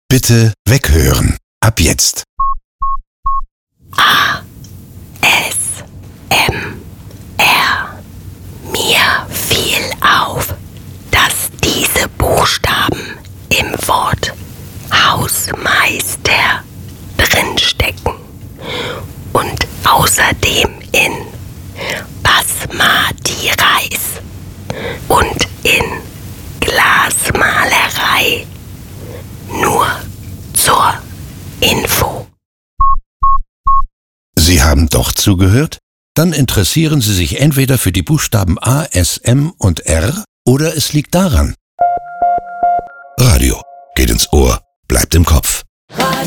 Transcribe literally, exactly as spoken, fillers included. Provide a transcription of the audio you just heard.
Bitte weghören. Ab jetzt. A. S. M. R. Mir fiel auf, dass diese Buchstaben im Wort Hausmeister drinstecken und außerdem in Basmati Reis und in Glasmalerei. Nur zur Info. Sie haben doch zugehört? Dann interessieren Sie sich entweder für die Buchstaben A, S, M und R oder es liegt daran. Radio geht ins Ohr, bleibt im Kopf.